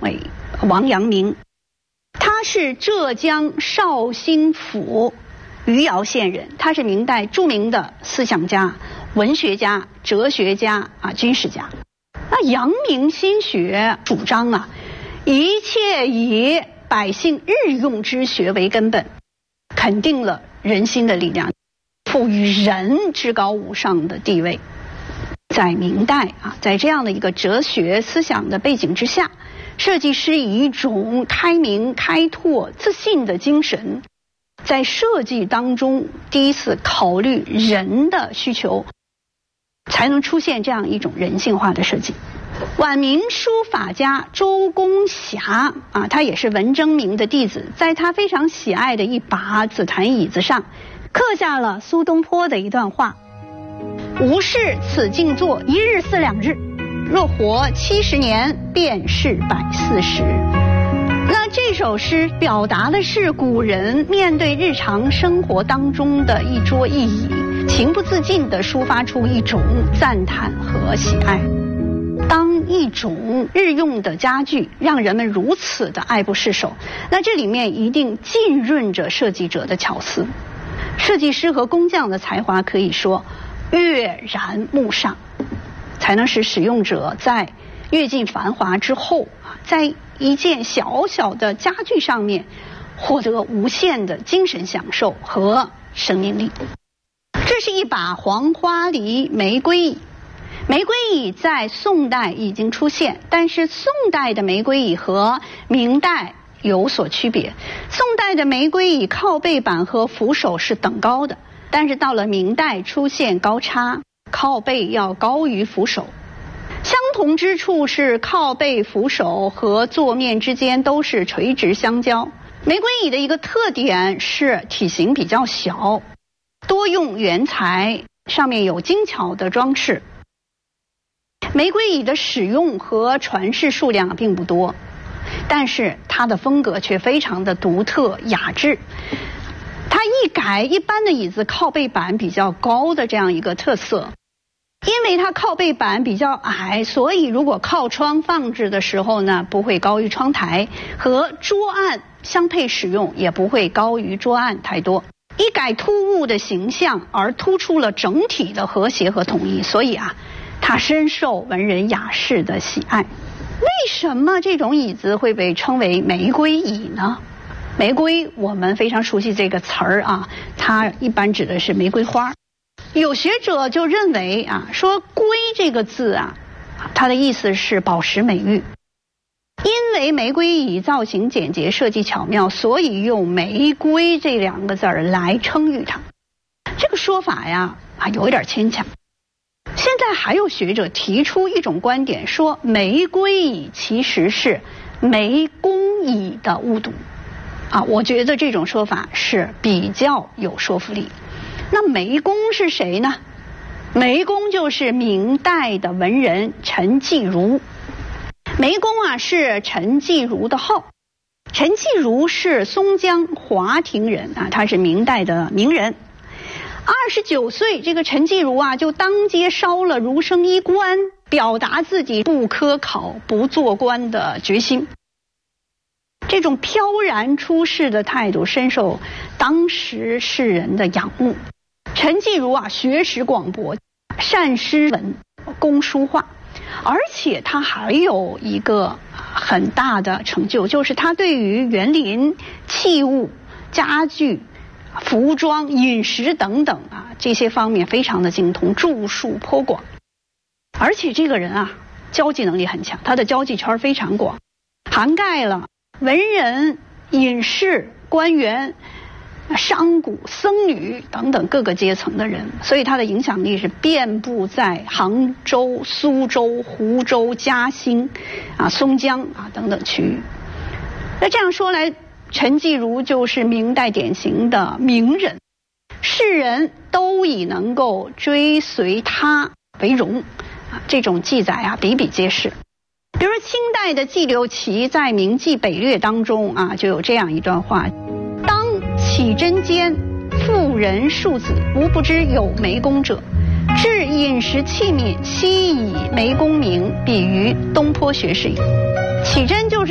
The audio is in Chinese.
为王阳明，他是浙江绍兴府余姚县人，他是明代著名的思想家、文学家、哲学家军事家。那阳明心学主张一切以百姓日用之学为根本，肯定了人心的力量，赋予人至高无上的地位。在明代在这样的一个哲学思想的背景之下，设计师以一种开明、开拓、自信的精神，在设计当中第一次考虑人的需求，才能出现这样一种人性化的设计。晚明书法家周公侠他也是文征明的弟子，在他非常喜爱的一把紫檀椅子上刻下了苏东坡的一段话：吾视此静坐，一日似两日，若活70年，便是140。那这首诗表达的是古人面对日常生活当中的一桌一椅，情不自禁地抒发出一种赞叹和喜爱。当一种日用的家具让人们如此的爱不释手，那这里面一定浸润着设计者的巧思。设计师和工匠的才华可以说跃然目上，才能使使用者在阅尽繁华之后，在一件小小的家具上面获得无限的精神享受和生命力。这是一把黄花梨玫瑰椅。玫瑰椅在宋代已经出现，但是宋代的玫瑰椅和明代有所区别。宋代的玫瑰椅靠背板和扶手是等高的，但是到了明代出现高差，靠背要高于扶手。相同之处是靠背、扶手和座面之间都是垂直相交。玫瑰椅的一个特点是体型比较小，多用原材，上面有精巧的装饰。玫瑰椅的使用和传世数量并不多，但是它的风格却非常的独特雅致。它一改一般的椅子靠背板比较高的这样一个特色，因为它靠背板比较矮，所以如果靠窗放置的时候呢，不会高于窗台，和桌案相配使用也不会高于桌案太多。一改突兀的形象，而突出了整体的和谐和统一，所以它深受文人雅士的喜爱。为什么这种椅子会被称为玫瑰椅呢？玫瑰我们非常熟悉这个词儿它一般指的是玫瑰花。有学者就认为说瑰这个字它的意思是宝石美玉。因为玫瑰椅造型简洁，设计巧妙，所以用玫瑰这2个字来称誉它。这个说法有点牵强。现在还有学者提出一种观点，说玫瑰椅其实是梅公椅的误读我觉得这种说法是比较有说服力。那梅公是谁呢？梅公就是明代的文人陈继儒。梅公是陈继儒的号。陈继儒是松江华亭人他是明代的名人。29岁，这个陈继儒就当街烧了儒生衣冠，表达自己不科考、不做官的决心。这种飘然出世的态度深受当时世人的仰慕。陈继儒学识广博，善诗文，工书画，而且他还有一个很大的成就，就是他对于园林、器物、家具、服装、饮食等等这些方面非常的精通，著述颇广。而且这个人交际能力很强，他的交际圈非常广，涵盖了文人、隐士、官员、商贾、僧侣等等各个阶层的人，所以他的影响力是遍布在杭州、苏州、湖州、嘉兴松江等等区域。那这样说来，陈继儒就是明代典型的名人，世人都以能够追随他为荣这种记载比比皆是。比如说清代的季柳奇在《明记北略》当中就有这样一段话：当启真间妇人庶子，无不知有梅公者，至饮食器皿悉以梅公名，比于东坡学士也。启真就是